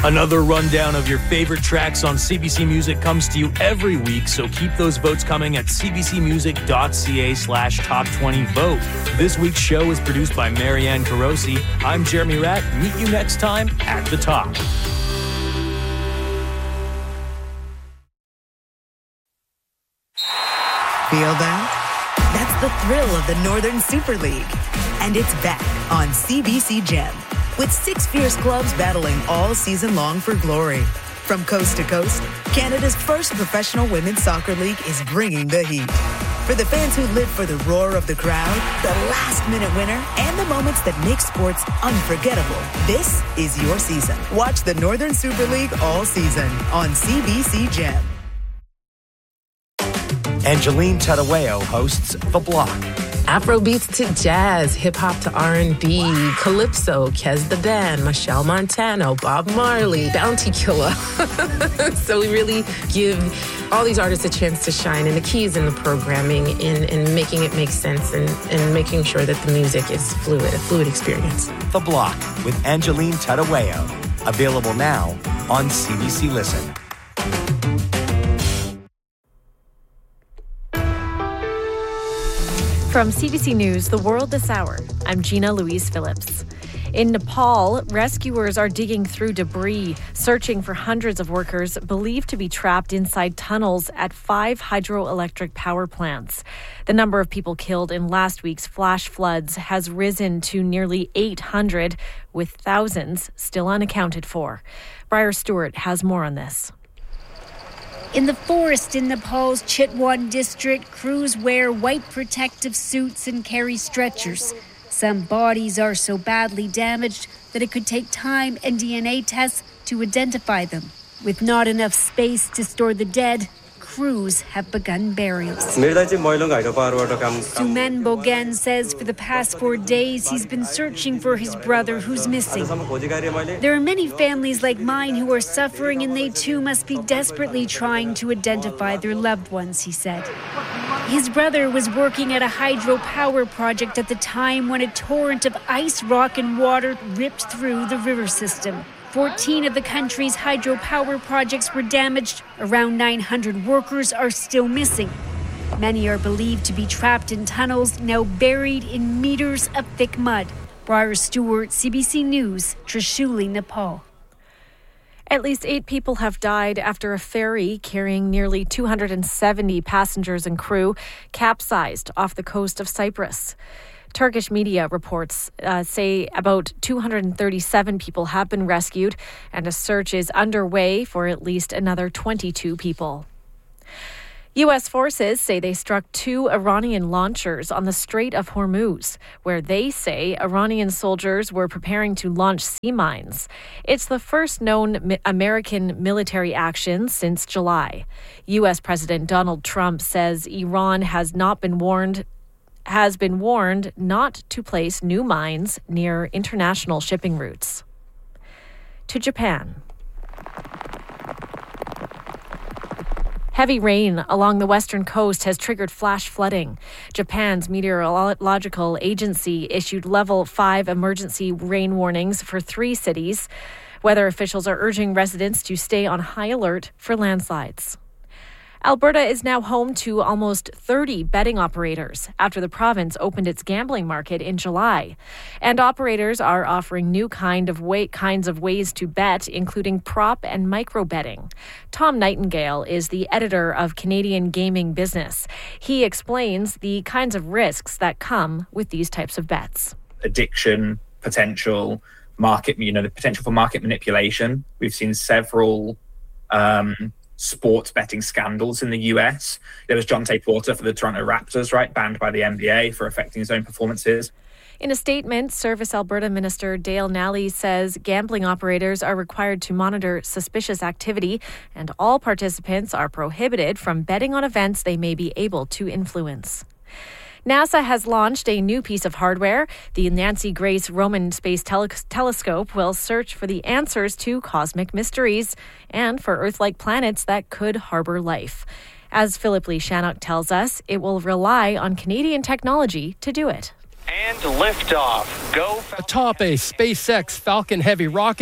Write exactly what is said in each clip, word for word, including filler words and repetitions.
Another rundown of your favorite tracks on C B C Music comes to you every week, so keep those votes coming at cbcmusic.ca slash top 20 vote. This week's show is produced by Marianne Carosi. I'm Jeremy Ratt. Meet you next time at the top. Feel that? That's the thrill of the Northern Super League. And it's back on C B C Gem, with six fierce clubs battling all season long for glory. From coast to coast, Canada's first professional women's soccer league is bringing the heat. For the fans who live for the roar of the crowd, the last-minute winner, and the moments that make sports unforgettable, this is your season. Watch the Northern Super League all season on C B C Gem. Angeline Tadaweo hosts The Block. Afrobeats to jazz, hip-hop to R and B, Calypso, Kez the Dan, Michelle Montano, Bob Marley, Bounty Killer. So we really give all these artists a chance to shine, and the key is in the programming, in, in making it make sense, and, and making sure that the music is fluid, a fluid experience. The Block with Angeline Tadaweo. Available now on C B C Listen. From C B C News, The World This Hour, I'm Gina Louise Phillips. In Nepal, rescuers are digging through debris, searching for hundreds of workers believed to be trapped inside tunnels at five hydroelectric power plants. The number of people killed in last week's flash floods has risen to nearly eight hundred, with thousands still unaccounted for. Briar Stewart has more on this. In the forest in Nepal's Chitwan district, crews wear white protective suits and carry stretchers. Some bodies are so badly damaged that it could take time and D N A tests to identify them. With not enough space to store the dead, crews have begun burials. Sumen Bogan says for the past four days he's been searching for his brother who's missing. There are many families like mine who are suffering, and they too must be desperately trying to identify their loved ones, he said. His brother was working at a hydropower project at the time when a torrent of ice, rock, and water ripped through the river system. fourteen of the country's hydropower projects were damaged. Around nine hundred workers are still missing. Many are believed to be trapped in tunnels, now buried in meters of thick mud. Briar Stewart, C B C News, Trishuli, Nepal. At least eight people have died after a ferry carrying nearly two hundred seventy passengers and crew capsized off the coast of Cyprus. Turkish media reports uh, say about two hundred thirty-seven people have been rescued, and a search is underway for at least another twenty-two people. U S forces say they struck two Iranian launchers on the Strait of Hormuz, where they say Iranian soldiers were preparing to launch sea mines. It's the first known American military action since July. U S President Donald Trump says Iran has not been warned has been warned not to place new mines near international shipping routes. To Japan. Heavy rain along the western coast has triggered flash flooding. Japan's meteorological agency issued level five emergency rain warnings for three cities. Weather officials are urging residents to stay on high alert for landslides. Alberta is now home to almost thirty betting operators after the province opened its gambling market in July. And operators are offering new kind of way, kinds of ways to bet, including prop and micro betting. Tom Nightingale is the editor of Canadian Gaming Business. He explains the kinds of risks that come with these types of bets. Addiction, potential market, you know, the potential for market manipulation. We've seen several um, sports betting scandals in the U S. There was John Porter for the Toronto Raptors, right, banned by the N B A for affecting his own performances. In a statement, Service Alberta Minister Dale Nally says gambling operators are required to monitor suspicious activity, and all participants are prohibited from betting on events they may be able to influence. NASA has launched a new piece of hardware. The Nancy Grace Roman Space Tele- Telescope will search for the answers to cosmic mysteries and for Earth-like planets that could harbor life. As Philip Lee Shannock tells us, it will rely on Canadian technology to do it. And liftoff. Go. Atop a SpaceX Falcon Heavy rocket,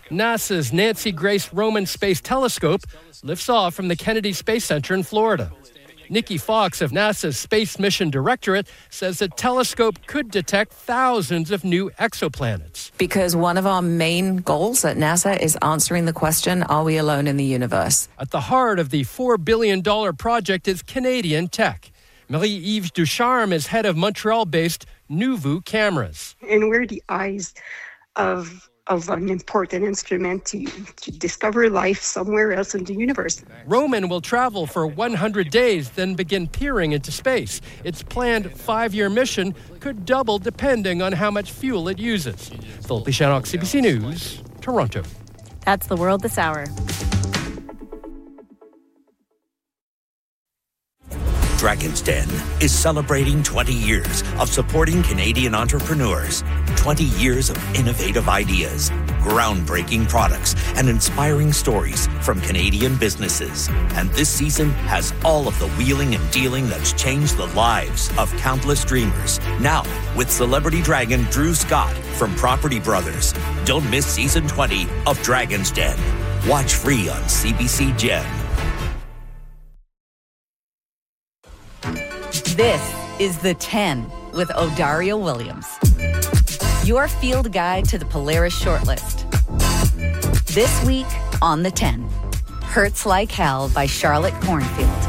NASA's Nancy Grace Roman Space Telescope lifts off from the Kennedy Space Center in Florida. Nikki Fox of NASA's Space Mission Directorate says the telescope could detect thousands of new exoplanets. Because one of our main goals at NASA is answering the question, are we alone in the universe? At the heart of the four billion dollars project is Canadian tech. Marie-Yves Ducharme is head of Montreal-based Nuvu Cameras. And we're the eyes of of an important instrument to, to discover life somewhere else in the universe. Roman will travel for one hundred days, then begin peering into space. Its planned five-year mission could double depending on how much fuel it uses. Philippe Shannock, C B C News, Toronto. That's the world this hour. Dragon's Den is celebrating twenty years of supporting Canadian entrepreneurs, twenty years of innovative ideas, groundbreaking products, and inspiring stories from Canadian businesses. And this season has all of the wheeling and dealing that's changed the lives of countless dreamers. Now, with celebrity dragon Drew Scott from Property Brothers. Don't miss season twenty of Dragon's Den. Watch free on C B C Gem. This is The ten with Odario Williams, your field guide to the Polaris shortlist. This week on The ten, Hurts Like Hell by Charlotte Cornfield.